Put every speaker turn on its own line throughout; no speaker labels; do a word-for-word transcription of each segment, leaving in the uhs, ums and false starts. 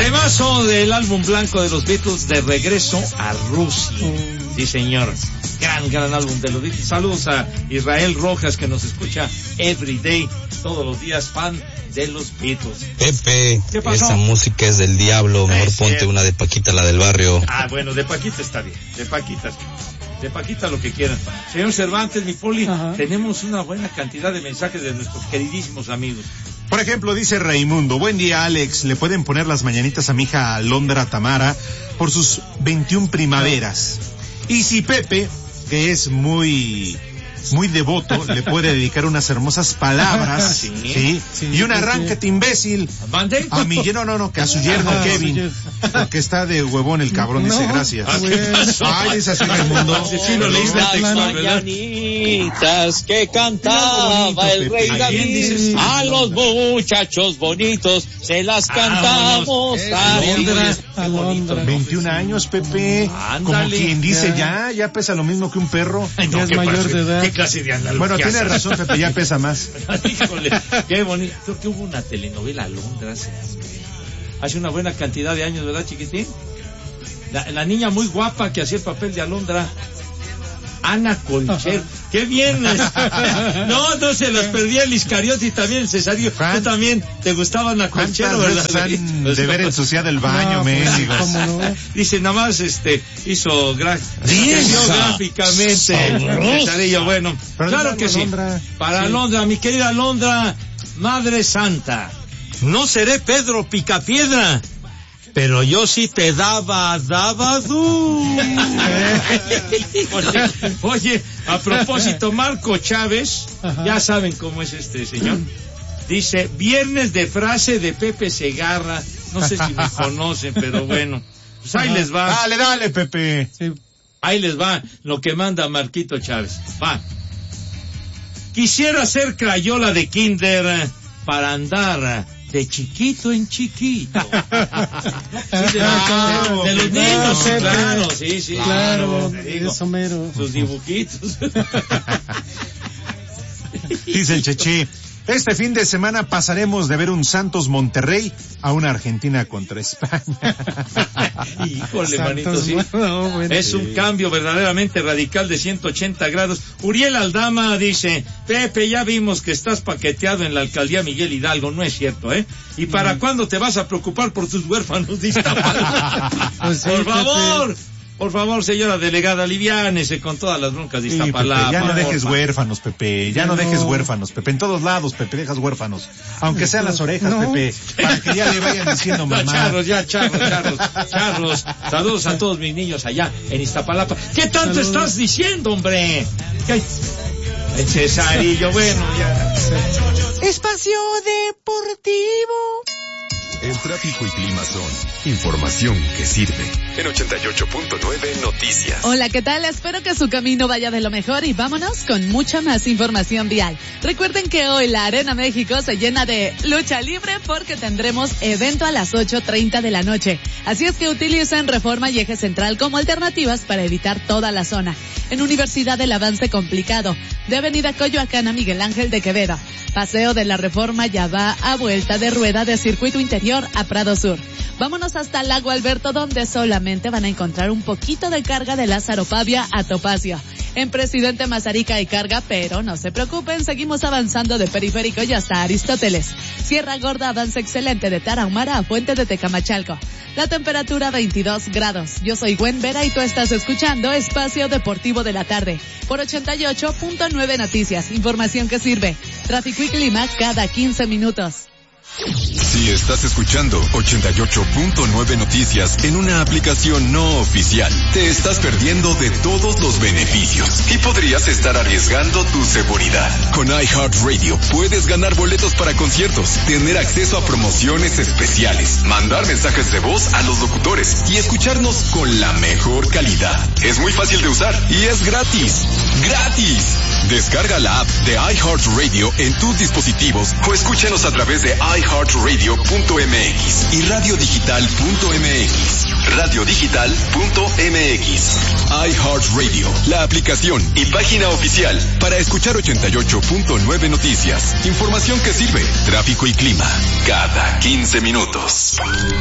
Temazo del álbum blanco de los Beatles, De Regreso a Rusia. Sí, señor. Gran, gran álbum de los Beatles. Saludos a Israel Rojas, que nos escucha every day, todos los días, fan de los Beatles.
Pepe, esa música es del diablo. Mejor ponte cierto. Una de Paquita, la del barrio.
Ah, bueno, de Paquita está bien. De Paquita está bien. De Paquita lo que quieran. Señor Cervantes, mi Poli, ajá, tenemos una buena cantidad de mensajes de nuestros queridísimos amigos.
Por ejemplo, dice Raimundo: buen día, Alex, le pueden poner las mañanitas a mi hija Alondra Tamara por sus veintiún primaveras. Y si Pepe, que es muy muy devoto, le puede dedicar unas hermosas palabras, sí, sí, sí, y un arráncate imbécil
¿Mande?
a mi yerno, no, no, que a su yerno ah, Kevin, porque está de huevón el cabrón, no, dice gracias. Ay, dice así Raimundo.
Sí, lo leíste
el texto, ¿verdad? Mañanitas que cantaba bonito, el rey David, a los muchachos bonitos se las cantamos.
Ah, Alondra, Alondra. veintiún años, Pepe. Ándale. Como quien dice, ya, ya pesa lo mismo que un perro.
Ay, no,
ya
es mayor de edad. Clase de
bueno, tiene razón, Pepe, ya pesa más.
Híjole, qué bonito. Creo que hubo una telenovela Alondra hace, hace una buena cantidad de años, ¿verdad, chiquitín? La, la niña muy guapa que hacía el papel de Alondra, Ana Colcher. ¡Qué bien! No, no se las perdía el Iscariote y también el Cesario. Tú también te gustaba Ana Colcher, ¿verdad?
De ver ensuciado el baño, no, mendigos. Pues,
no? Dice, nada más este hizo gra gráficamente. Cesarillo, bueno, pero claro que Alondra, sí. Para sí. Alondra, mi querida Alondra, Madre Santa, no seré Pedro Picapiedra, pero yo sí te daba, daba du. oye, oye, a propósito, Marco Chávez, ajá, ya saben cómo es este señor, dice, viernes de frase de Pepe Segarra, no sé si me conocen, pero bueno, pues ahí les va.
Dale, dale, Pepe.
Sí. Ahí les va lo que manda Marquito Chávez. Va. Quisiera ser crayola de kinder para andar de chiquito en chiquito. Sí, de, claro, de los niños, claro, claro, sí, sí.
Claro,
digo,
eso mero.
Sus dibujitos.
Dice el Cheche: este fin de semana pasaremos de ver un Santos Monterrey a una Argentina contra España.
Híjole, manito, sí. No, bueno, es sí. un cambio verdaderamente radical de ciento ochenta grados. Uriel Aldama dice, Pepe, ya vimos que estás paqueteado en la alcaldía Miguel Hidalgo. No es cierto, ¿eh? ¿Y para mm. cuándo te vas a preocupar por tus huérfanos de Iztapalapa? Pues sí, por favor. Pepe. Por favor, señora delegada, aliviánese con todas las broncas de Iztapalapa.
Sí, ya no dejes porfa. huérfanos, Pepe. Ya no, no dejes huérfanos, Pepe. En todos lados, Pepe, dejas huérfanos. Aunque sean las orejas, no. Pepe. Para que ya le vayan diciendo mamá.
No, charros, ya, charros, charros, charros. Saludos a todos mis niños allá en Iztapalapa. ¿Qué tanto Saludos. estás diciendo, hombre? ¿Qué? El Cesarillo, bueno, ya.
Espacio Deportivo.
El tráfico y clima son información que sirve. En ochenta y ocho punto nueve Noticias.
Hola, ¿qué tal? Espero que su camino vaya de lo mejor y vámonos con mucha más información vial. Recuerden que hoy la Arena México se llena de lucha libre porque tendremos evento a las ocho treinta de la noche. Así es que utilicen Reforma y Eje Central como alternativas para evitar toda la zona. En Universidad del Avance Complicado, de Avenida Coyoacán a Miguel Ángel de Quevedo. Paseo de la Reforma ya va a vuelta de rueda de Circuito Interior a Prado Sur. Vámonos hasta Lago Alberto, donde solamente van a encontrar un poquito de carga de Lázaro Pavia a Topacio. En Presidente Mazarik hay carga, pero no se preocupen, seguimos avanzando de Periférico y hasta Aristóteles. Sierra Gorda avanza excelente de Tarahumara a Fuente de Tecamachalco. La temperatura veintidós grados. Yo soy Gwen Vera y tú estás escuchando Espacio Deportivo de la Tarde por ochenta y ocho punto nueve Noticias. Información que sirve. Tráfico y clima cada quince minutos.
Si estás escuchando ochenta y ocho punto nueve Noticias en una aplicación no oficial, te estás perdiendo de todos los beneficios y podrías estar arriesgando tu seguridad. Con iHeartRadio puedes ganar boletos para conciertos, tener acceso a promociones especiales, mandar mensajes de voz a los locutores y escucharnos con la mejor calidad. Es muy fácil de usar y es gratis. ¡Gratis! Descarga la app de iHeartRadio en tus dispositivos o escúchanos a través de iHeartRadio punto m x y radiodigital punto m x. radiodigital punto m x. iHeartRadio, la aplicación y página oficial para escuchar ochenta y ocho punto nueve Noticias. Información que sirve. Tráfico y clima cada quince minutos.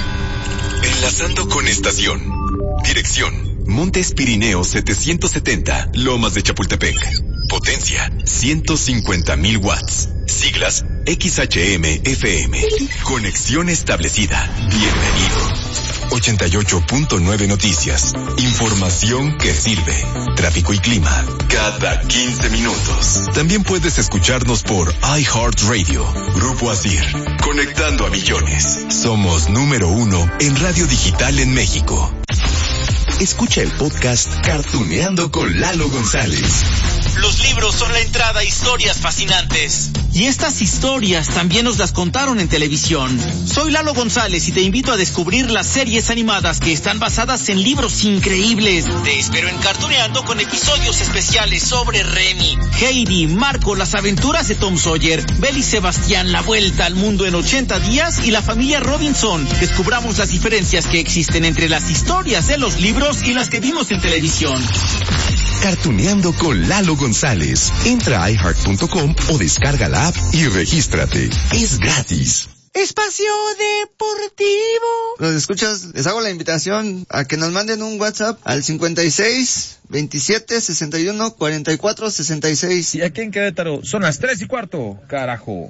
Enlazando con estación. Dirección: Montes Pirineos setecientos setenta, Lomas de Chapultepec. Potencia: ciento cincuenta mil watts. Siglas: X H M F M. Conexión establecida. Bienvenido. ochenta y ocho punto nueve Noticias. Información que sirve. Tráfico y clima cada quince minutos. También puedes escucharnos por iHeartRadio. Grupo Asir. Conectando a millones. Somos número uno en radio digital en México. Escucha el podcast Cartuneando con Lalo González.
Los libros son la entrada a historias fascinantes. Y estas historias también nos las contaron en televisión. Soy Lalo González y te invito a descubrir las series animadas que están basadas en libros increíbles. Te espero en Cartuneando con episodios especiales sobre Remy, Heidi, Marco, las aventuras de Tom Sawyer, Belle y Sebastián, la vuelta al mundo en ochenta días y la familia Robinson. Descubramos las diferencias que existen entre las historias de los libros y las que vimos en televisión.
Cartuneando con Lalo González. Entra a i heart punto com o descarga la app y regístrate. Es gratis.
Espacio Deportivo.
Los escuchas, les hago la invitación a que nos manden un WhatsApp al cincuenta y seis, veintisiete, sesenta y uno, cuarenta y cuatro, sesenta y seis.
Y aquí en Querétaro son las tres y cuarto, carajo.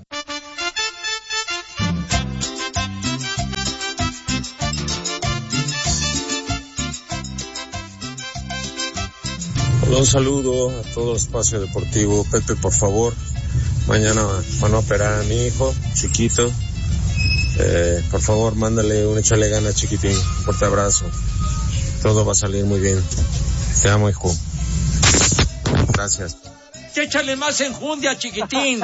Un saludo a todo Espacio Deportivo. Pepe, por favor, mañana van a operar a mi hijo, chiquito. Eh, por favor, mándale un échale gana, chiquitín. Un fuerte abrazo. Todo va a salir muy bien. Te amo, hijo. Gracias.
Échale más enjundia, chiquitín.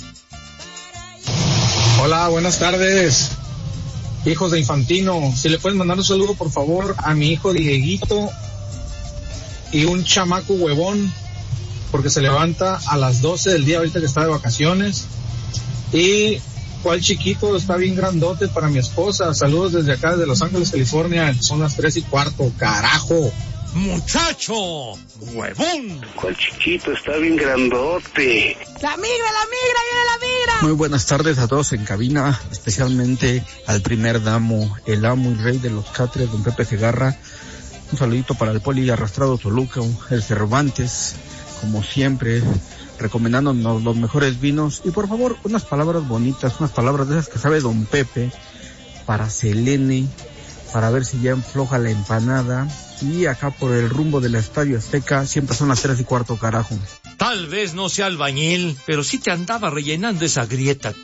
Hola, buenas tardes. Hijos de Infantino, si le pueden mandar un saludo, por favor, a mi hijo Dieguito. Y un chamaco huevón, porque se levanta a las doce del día ahorita que está de vacaciones. Y cuál chiquito, está bien grandote para mi esposa. Saludos desde acá, desde Los Ángeles, California. Son las tres y cuarto, carajo.
Muchacho, huevón.
Cuál chiquito, está bien grandote.
La migra, la migra, viene la migra.
Muy buenas tardes a todos en cabina, especialmente al primer damo, el amo y rey de los catres, don Pepe Segarra. Un saludito para el Poli Arrastrado Toluca, el Cervantes, como siempre, recomendándonos los mejores vinos. Y por favor, unas palabras bonitas, unas palabras de esas que sabe don Pepe, para Selene, para ver si ya enfloja la empanada. Y acá por el rumbo del Estadio Azteca, siempre son las tres y cuarto, carajo.
Tal vez no sea albañil, pero sí te andaba rellenando esa grieta.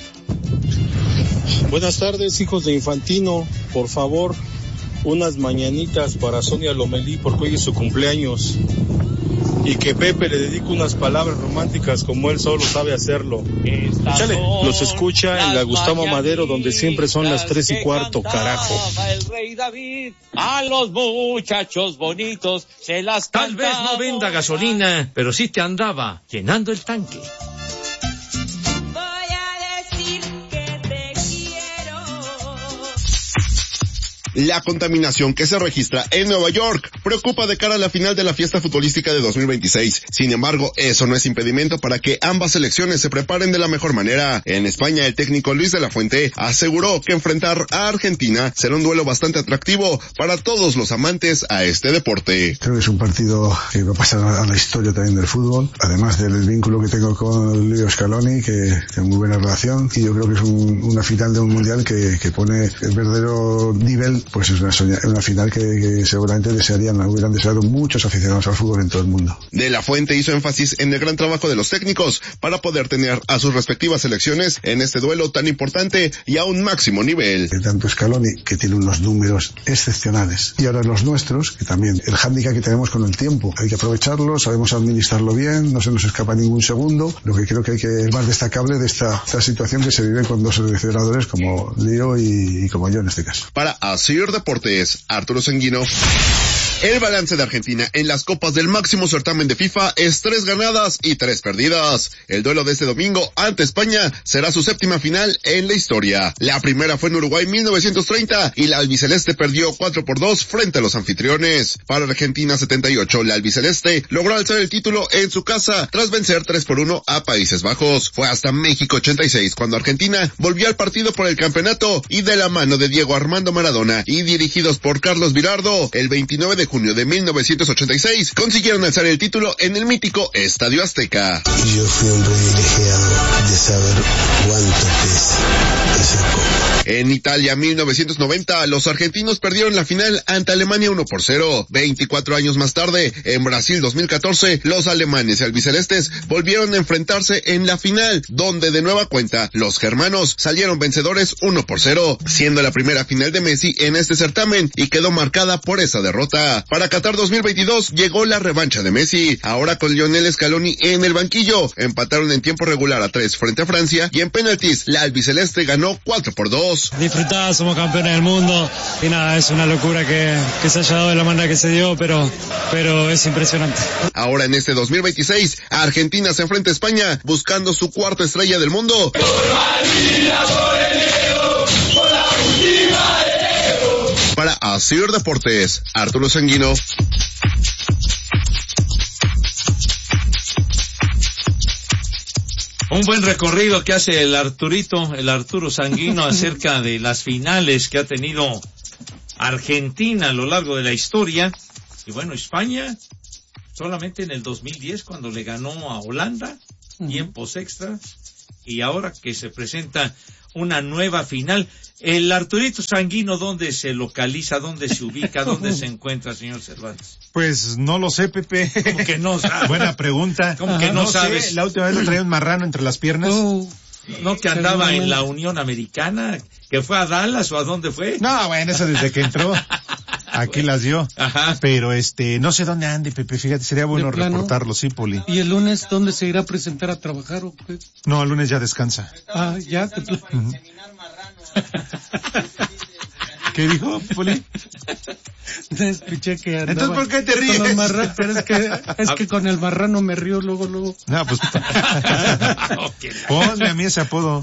Buenas tardes, hijos de Infantino, por favor, unas mañanitas para Sonia Lomelí porque hoy es su cumpleaños y que Pepe le dedique unas palabras románticas como él solo sabe hacerlo. Chale, los escucha en la Gustavo Madero donde siempre son las tres y cuarto, carajo.
El rey David a los muchachos bonitos se las
Tal vez no venda gasolina, pero sí te andaba llenando el tanque.
La contaminación que se registra en Nueva York preocupa de cara a la final de la fiesta futbolística de dos mil veintiséis. Sin embargo, eso no es impedimento para que ambas selecciones se preparen de la mejor manera. En España, el técnico Luis de la Fuente aseguró que enfrentar a Argentina será un duelo bastante atractivo para todos los amantes a este deporte.
Creo que es un partido que va a pasar a la historia también del fútbol, además del vínculo que tengo con Leo Scaloni, que tengo muy buena relación, y yo creo que es un, una final de un mundial que, que pone el verdadero nivel. Pues es una, soña, una final que, que seguramente desearían, hubieran deseado muchos aficionados al fútbol en todo el mundo.
De la Fuente hizo énfasis en el gran trabajo de los técnicos para poder tener a sus respectivas selecciones en este duelo tan importante y a un máximo nivel.
Tanto Scaloni, que tiene unos números excepcionales, y ahora los nuestros, que también el hándicap que tenemos con el tiempo, hay que aprovecharlo, sabemos administrarlo bien, no se nos escapa ningún segundo. Lo que creo que hay que es más destacable de esta, esta situación que se vive con dos seleccionadores como Leo y, y como yo en este caso.
Para Asir Deportes, Arturo Sanguino. El balance de Argentina en las copas del máximo certamen de FIFA es tres ganadas y tres perdidas. El duelo de este domingo ante España será su séptima final en la historia. La primera fue en Uruguay mil novecientos treinta y la albiceleste perdió cuatro por dos frente a los anfitriones. Para Argentina setenta y ocho, la albiceleste logró alzar el título en su casa tras vencer tres por uno a Países Bajos. Fue hasta México ochenta y seis cuando Argentina volvió al partido por el campeonato y de la mano de Diego Armando Maradona y dirigidos por Carlos Vilardo, el veintinueve de junio de mil novecientos ochenta y seis consiguieron alzar el título en el mítico Estadio Azteca.
Yo fui un privilegiado de saber cuánto pesa esa copa.
En Italia mil novecientos noventa, los argentinos perdieron la final ante Alemania uno por cero. veinticuatro años más tarde, en Brasil dos mil catorce, los alemanes y albicelestes volvieron a enfrentarse en la final, donde de nueva cuenta los germanos salieron vencedores uno por cero, siendo la primera final de Messi en este certamen y quedó marcada por esa derrota. Para Qatar dos mil veintidós llegó la revancha de Messi, ahora con Lionel Scaloni en el banquillo. Empataron en tiempo regular a tres frente a Francia y en penaltis la albiceleste ganó cuatro por dos.
Disfrutada, somos campeones del mundo y nada, es una locura que, que se haya dado de la manera que se dio, pero, pero es impresionante.
Ahora en este dos mil veintiséis, Argentina se enfrenta a España buscando su cuarta estrella del mundo. Para Asir Deportes, Arturo Sanguino.
Un buen recorrido que hace el Arturito, el Arturo Sanguino, acerca de las finales que ha tenido Argentina a lo largo de la historia. Y bueno, España, solamente en el dos mil diez, cuando le ganó a Holanda, uh-huh. tiempos extras, y ahora que se presenta una nueva final. El Arturito Sanguino, ¿dónde se localiza? ¿Dónde se ubica? ¿Dónde se encuentra, señor Cervantes?
Pues no lo sé, Pepe.
¿Cómo que no sabe?
Buena pregunta.
¿Cómo que no,
no
sabes?
Sé, la última vez le traía un marrano entre las piernas.
Uh, ¿No que andaba en la Unión Americana? ¿Que fue a Dallas o a dónde fue?
No, bueno, eso desde que entró. Aquí las dio.
Ajá.
Pero este, no sé dónde ande, Pepe, fíjate, sería bueno reportarlo, sí, Poli.
¿Y el lunes dónde se irá a presentar a trabajar o qué?
No, el lunes ya descansa.
Ah, ya. Te... Uh-huh.
¿Qué dijo, Poli?
Escuché que andaba.
Entonces, ¿por qué te ríes?
Con los marranos, pero es que, es que con el marrano me río luego, luego.
No, pues. Ponle a mí ese apodo.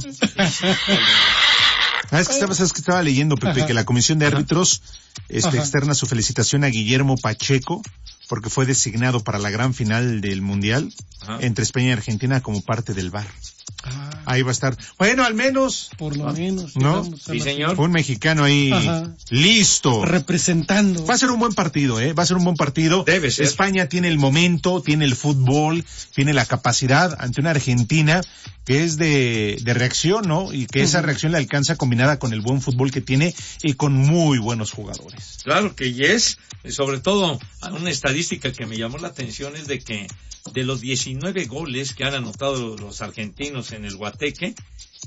Ah, es que estaba, es que estaba leyendo, Pepe, Ajá. que la Comisión de Árbitros este, externa su felicitación a Guillermo Pacheco porque fue designado para la gran final del Mundial Ajá. entre España y Argentina como parte del V A R. Ah. Ahí va a estar. Bueno, al menos.
Por lo menos.
¿No?
Sí, señor.
Un mexicano ahí Ajá. listo.
Representando.
Va a ser un buen partido, ¿eh? Va a ser un buen partido.
Debe ser.
España tiene el momento, tiene el fútbol, tiene la capacidad ante una Argentina que es de, de reacción, ¿no? Y que uh-huh. esa reacción le alcanza combinada con el buen fútbol que tiene y con muy buenos jugadores.
Claro que yes. Sobre todo, una estadística que me llamó la atención es de que de los diecinueve goles que han anotado los argentinos en el Guateque,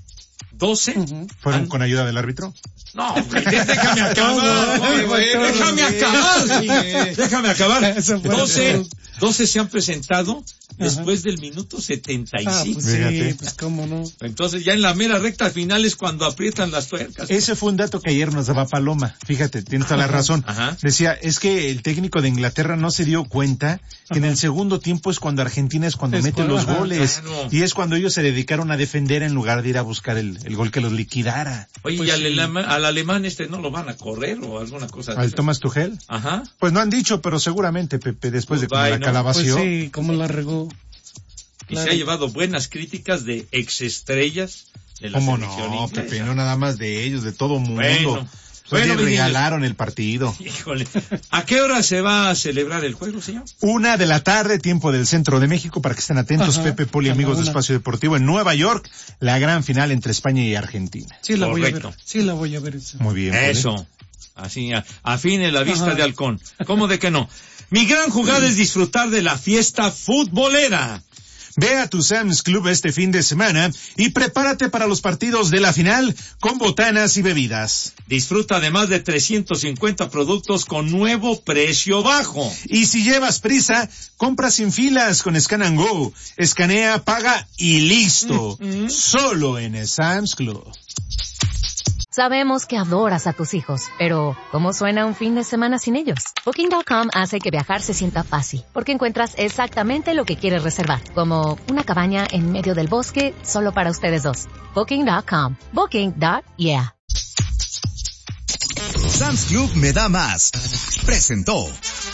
doce
uh-huh. ¿fueron han... con ayuda del árbitro?
No, güey, déjame acabar, güey, güey, déjame acabar, sí, déjame acabar. doce, doce se han presentado después Ajá. del minuto setenta y cinco.
Ah, pues sí, pues cómo no.
Entonces ya en la mera recta final es cuando aprietan las tuercas.
Ese fue un dato que ayer nos daba Paloma. Fíjate, tienes toda la razón.
Ajá.
Decía, es que el técnico de Inglaterra no se dio cuenta que Ajá. en el segundo tiempo es cuando Argentina es cuando es mete cuando, los goles. Claro. Y es cuando ellos se dedicaron a defender en lugar de ir a buscar el, el gol que los liquidara.
Oye, pues ¿y al, sí. al alemán este no lo van a correr o alguna cosa?
¿Al Thomas Tuchel?
Ajá.
Pues no han dicho, pero seguramente, Pepe, después pues de cómo la
no.
calabació.
Pues sí, cómo la regó.
Y claro. se ha llevado buenas críticas de exestrellas de la
¿Cómo
selección
no,
inglesa?
Pepe? No nada más de ellos, de todo mundo.
Bueno,
pues
bueno,
regalaron el partido.
Híjole. ¿A qué hora se va a celebrar el juego, señor?
Una de la tarde, tiempo del centro de México, para que estén atentos, Ajá, Pepe, Poli, amigos de Espacio Deportivo, en Nueva York, la gran final entre España y Argentina.
Sí, la Correcto. voy a ver. Sí, la voy a ver. Eso.
Muy bien.
Eso. Poli. Así, afine la vista Ajá. de halcón. ¿Cómo de que no? Mi gran jugada es disfrutar de la fiesta futbolera.
Ve a tu Sam's Club este fin de semana y prepárate para los partidos de la final con botanas y bebidas.
Disfruta de más de trescientos cincuenta productos con nuevo precio bajo.
Y si llevas prisa, compra sin filas con Scan and Go. Escanea, paga y listo. Mm-hmm. Solo en el Sam's Club.
Sabemos que adoras a tus hijos, pero ¿cómo suena un fin de semana sin ellos? Booking punto com hace que viajar se sienta fácil, porque encuentras exactamente lo que quieres reservar, como una cabaña en medio del bosque solo para ustedes dos. Booking punto com. Booking. Yeah.
Sam's Club me da más. Presentó